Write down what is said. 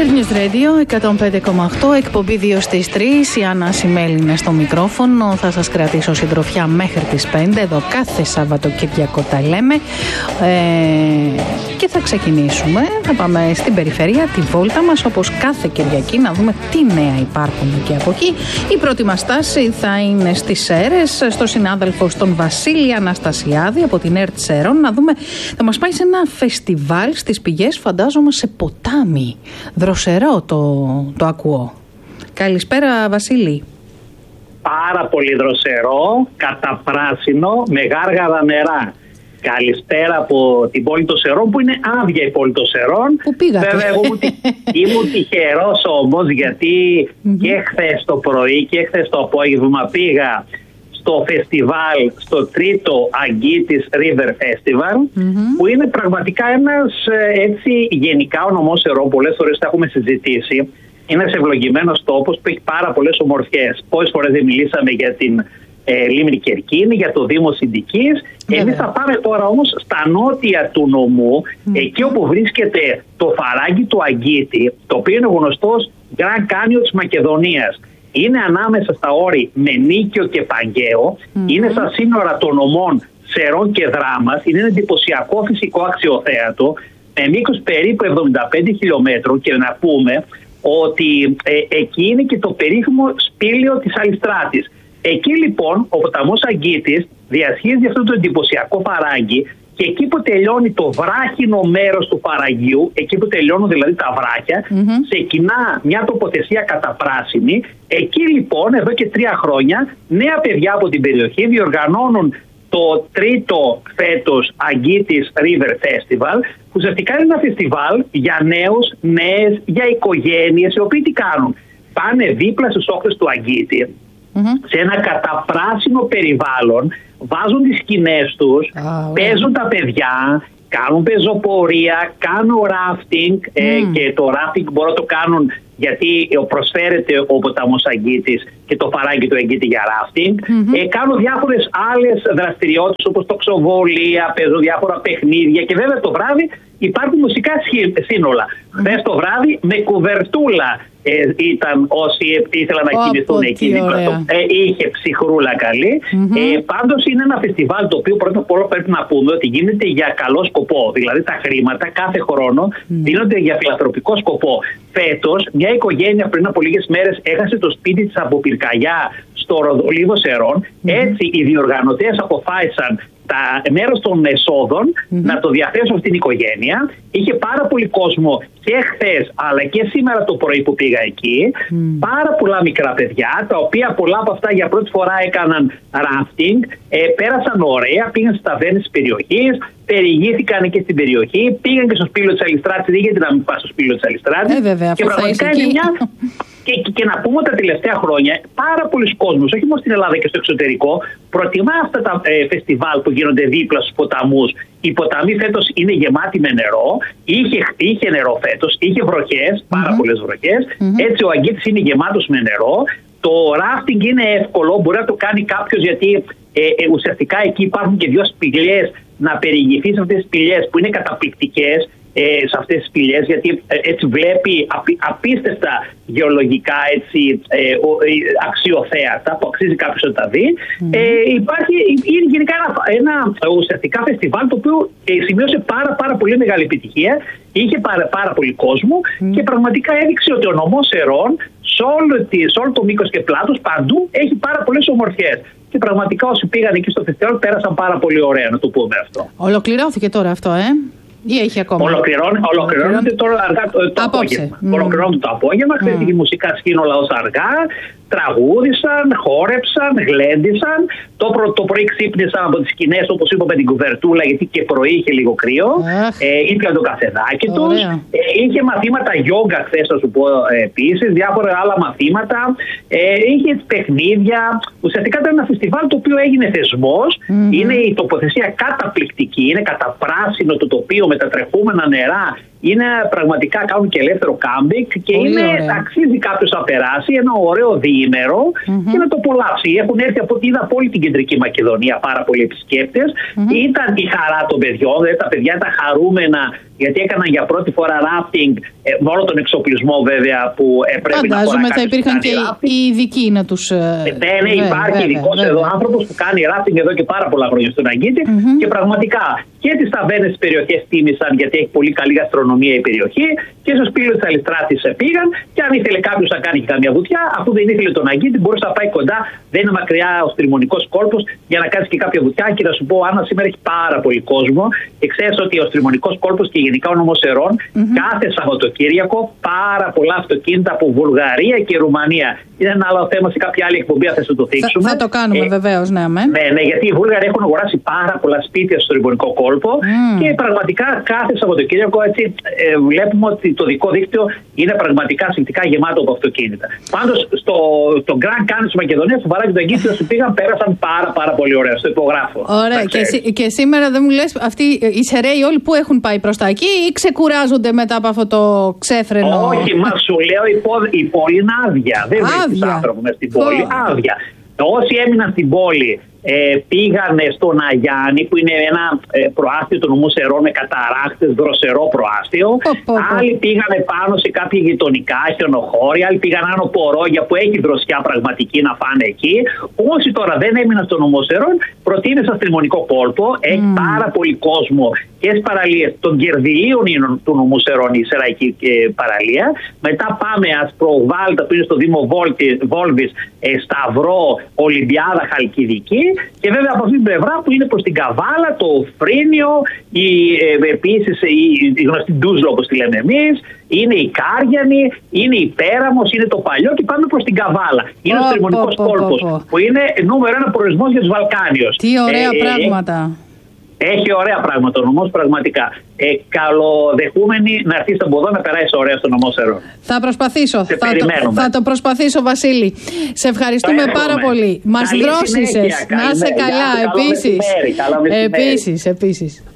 News Radio 105,8, εκπομπή 2 στις 3. Η Άννα Σημέλη είναι στο μικρόφωνο. Θα σας κρατήσω συντροφιά μέχρι τις 5. Εδώ κάθε Σαββατοκύριακο τα λέμε. Και θα ξεκινήσουμε. Θα πάμε στην περιφέρεια, τη βόλτα μας, όπως κάθε Κυριακή, να δούμε τι νέα υπάρχουν και από εκεί. Η πρώτη μας στάση θα είναι στις Σέρρες, στο συνάδελφο στον Βασίλη Αναστασιάδη από την ΕΡΤ Σέρων. Να δούμε, θα μας πάει σε ένα φεστιβάλ στις πηγές, φαντάζομαι σε ποτάμι. Δροσερό το ακούω. Καλησπέρα Βασίλη. Πάρα πολύ δροσερό, καταπράσινο, με γάργαρα νερά. Καλησπέρα από την πόλη των Σερών, που είναι άδεια η πόλη των Σερών. Πού πήγατε? Βέβαια, εγώ ήμουν τυχερός όμως, γιατί και χθες το πρωί και χθες το απόγευμα πήγα στο φεστιβάλ, στο τρίτο Αγκίτης River Festival, που είναι πραγματικά ένας, έτσι, γενικά ο νομός Σερών, πολλές φορές τα έχουμε συζητήσει, είναι ένας ευλογημένος τόπος που έχει πάρα πολλές ομορφιές. Πόσες φορές δεν μιλήσαμε για την Λίμνη Κερκίνη, για το Δήμο Συντικής. Εμείς θα πάμε τώρα όμως στα νότια του νομού, εκεί όπου βρίσκεται το φαράγγι του Αγκίτη, το οποίο είναι γνωστός Grand Canyon της Μακεδονίας. Είναι ανάμεσα στα όρη Μενίκιο και Παγκαίο, είναι στα σύνορα των νομών Σερών και Δράμας, είναι ένα εντυπωσιακό φυσικό αξιοθέατο με μήκος περίπου 75 χιλιόμετρων, και να πούμε ότι εκεί είναι και το περίφημο σπήλαιο της Αλιστράτης. Εκεί λοιπόν ο ποταμός Αγκίτης διασχίζει αυτό το εντυπωσιακό φαράγγι, και εκεί που τελειώνει το βράχινο μέρος του φαραγγιού, εκεί που τελειώνουν δηλαδή τα βράχια, ξεκινά μια τοποθεσία καταπράσινη. Εκεί λοιπόν εδώ και 3 χρόνια νέα παιδιά από την περιοχή διοργανώνουν το τρίτο φέτος Αγκίτης River Festival, που ουσιαστικά είναι ένα φεστιβάλ για νέους, νέες, για οικογένειες, οι οποίοι τι κάνουν? Πάνε δίπλα στους όχθες του Αγκίτη, σε ένα καταπράσινο περιβάλλον, βάζουν τις σκηνές τους, παίζουν τα παιδιά, κάνουν πεζοπορία, κάνουν ράφτινγκ, και το ράφτινγκ μπορούν να το κάνουν γιατί προσφέρεται ο ποταμός Αγκίτης και το φαράγγι του Αγκίτη για ράφτινγκ. Κάνουν διάφορες άλλες δραστηριότητες, όπως τοξοβολία, παίζουν διάφορα παιχνίδια, και βέβαια το βράδυ υπάρχουν μουσικά σύνολα. Χθες το βράδυ με κουβερτούλα ήταν όσοι ήθελαν να κινηθούν εκεί δίπλα. Είχε ψυχρούλα καλή. Πάντως είναι ένα φεστιβάλ το οποίο πρώτα απ' όλα πρέπει να πούμε ότι γίνεται για καλό σκοπό. Δηλαδή τα χρήματα κάθε χρόνο δίνονται για φιλανθρωπικό σκοπό. Φέτος μια οικογένεια πριν από λίγες μέρες έχασε το σπίτι της από πυρκαγιά στο Ροδολίβο Σερών. Έτσι οι διοργανωτές αποφάσισαν μέρος των εσόδων να το διαθέσουν στην οικογένεια. Είχε πάρα πολύ κόσμο και χθες αλλά και σήμερα το πρωί που πήγα εκεί. Πάρα πολλά μικρά παιδιά, τα οποία πολλά από αυτά για πρώτη φορά έκαναν ράφτινγκ, πέρασαν ωραία, πήγαν στις ταβέρνες της περιοχής, περιηγήθηκαν και στην περιοχή, πήγαν και στο σπήλαιο της Αλιστράτης. Δεν γιατί να μην πας στο σπήλαιο της Αλιστράτης. Και πραγματικά είναι μια. Και να πούμε ότι τα τελευταία χρόνια πάρα πολλοί κόσμος, όχι μόνο στην Ελλάδα και στο εξωτερικό, προτιμά αυτά τα φεστιβάλ που γίνονται δίπλα στους ποταμούς. Οι ποταμοί φέτος είναι γεμάτοι με νερό, είχε νερό φέτος, είχε βροχές, πάρα πολλές βροχές. Έτσι ο Αγκίτης είναι γεμάτος με νερό. Το ράφτινγκ είναι εύκολο, μπορεί να το κάνει κάποιος, γιατί ουσιαστικά εκεί υπάρχουν και 2 σπηλιές, να περιηγηθεί σε αυτές τις σπηλιές που είναι καταπληκτικές. Σε αυτές τις σπηλιές, γιατί έτσι βλέπει απίστευτα γεωλογικά αξιοθέατα που αξίζει κάποιος να τα δει. Είναι γενικά ένα ουσιαστικά φεστιβάλ το οποίο σημείωσε πάρα πολύ μεγάλη επιτυχία. Είχε πάρα πολύ κόσμο και πραγματικά έδειξε ότι ο νομός Σερών σε όλο το μήκος και πλάτος παντού έχει πάρα πολλές ομορφιές. Και πραγματικά όσοι πήγαν εκεί στο φεστιβάλ πέρασαν πάρα πολύ ωραία, να το πούμε αυτό. Ολοκληρώθηκε τώρα αυτό, ή έχει ακόμα? Ολοκληρώνεται τώρα αργά το απόγευμα. Ολοκληρώνεται το απόγευμα. Χθες είχε μουσικά σύνολα ως αργά. Τραγούδησαν, χόρεψαν, γλέντισαν. Το πρωί ξύπνησαν από τις σκηνές, όπως είπα, με την κουβερτούλα, γιατί και πρωί είχε λίγο κρύο. Ήπιαν το καφεδάκι τους. Είχε μαθήματα γιόγκα χθες, θα σου πω επίσης, διάφορα άλλα μαθήματα. Είχε παιχνίδια. Ουσιαστικά ήταν ένα φεστιβάλ το οποίο έγινε θεσμός. Είναι η τοποθεσία καταπληκτική. Είναι καταπράσινο το τοπίο με τα τρεχούμενα νερά. είναι πραγματικά, κάνουν και ελεύθερο κάμπινγκ και αξίζει κάποιος να περάσει ένα ωραίο διήμερο και να το απολαύσει. Έχουν έρθει από ό,τι είδα από όλη την κεντρική Μακεδονία πάρα πολλοί επισκέπτες. Ήταν η χαρά των παιδιών, τα παιδιά ήταν χαρούμενα γιατί έκαναν για πρώτη φορά ράφτινγκ, μόνο τον εξοπλισμό βέβαια που πρέπει να φοράει. Φαντάζομαι θα υπήρχαν και οι ειδικοί να τους... Ναι, υπάρχει ειδικός εδώ άνθρωπος που κάνει ράφτινγκ εδώ και πάρα πολλά χρόνια στον Αγκίτη και πραγματικά και τις ταβέρνες της περιοχής τίμησαν γιατί έχει πολύ καλή γαστρονομία η περιοχή και στο σπήλαιο της Αλιστράτης πήγαν και αν ήθελε κάποιος να κάνει καμία βουτιά, αφού δεν ήθελε τον Αγκίτη μπορούσε να πάει κοντά, δεν είναι μακριά ο Στριμονικός κόλπος για να κάνει και κάποια βουτιά. Και να σου πω, Άννα, σήμερα έχει πάρα πολύ κόσμο και ξέρεις ότι ο Στριμονικός κόλπος και γενικά ο νομός Σερών κάθε Σαββατοκύριακο πάρα πολλά αυτοκίνητα από Βουλγαρία και Ρουμανία. Είναι ένα άλλο θέμα σε κάποια άλλη εκπομπή, θα το θίξουμε. Θα το κάνουμε βεβαίως, ναι. Ναι, γιατί οι Βούλγαροι έχουν αγοράσει πάρα πολλά σπίτια στο Στριμονικό κόλπο και πραγματικά κάθε Σαββατοκύριακο έτσι βλέπουμε ότι το δικό δίκτυο είναι πραγματικά συνθηκά γεμάτο από αυτοκίνητα. Πάντως στο Grand Canyon της Μακεδονίας, στο παράκι του Αγκίτη, όσοι πήγαν πέρασαν πάρα πολύ ωραία. Στο υπογράφω. Ωραία. Και σήμερα δεν μου λες, αυτοί οι Σεραίοι όλοι που έχουν πάει προς τα εκεί ή ξεκουράζονται μετά από αυτό το ξέφρενο? Όχι, μα σου λέω η πόλη είναι άδεια. Δεν βρίσκεις άνθρωπο μες στην πόλη. Άδεια. Όσοι έμειναν στην πόλη πήγανε στον Αγιάννη που είναι ένα προάστιο του νομού Σερών με καταράχτες, δροσερό προάστιο. Άλλοι πήγανε πάνω σε κάποια γειτονικά χιονοχώρια, άλλοι πήγαν άνω Πορόγια που έχει δροσιά πραγματική να φάνε εκεί. Όσοι τώρα δεν έμειναν στον νομό Σερών, προτείνει στο Στριμονικό κόλπο, έχει πάρα πολύ κόσμο και στις παραλίες των Κερδυλίων του νομού Σερών, η Σεραϊκή παραλία. Μετά πάμε Ασπροβάλτα που είναι στο Δήμο Βόλβης, Σταυρό, Ολυμπιάδα Χαλκιδική. Και βέβαια από αυτή την πλευρά που είναι προς την Καβάλα, το Φρίνιο, επίσης η γνωστή Ντούζλο όπως τη λέμε εμείς, είναι η Κάριανη, είναι η Πέραμος, είναι το Παλιό και πάμε προς την Καβάλα. Είναι ο Στριμονικός κόλπος που είναι νούμερο 1 προορισμός για τους Βαλκάνιους. Τι ωραία πράγματα. Έχει ωραία πράγματα ο νομός πραγματικά. Καλοδεχούμενοι να έρθει στον ποδό να περάσει ωραία στο νομό Σερών. Θα προσπαθήσω. Θα το προσπαθήσω, Βασίλη. Σε ευχαριστούμε πάρα πολύ. Μας δρόσισες. Να είσαι καλά. Επίσης.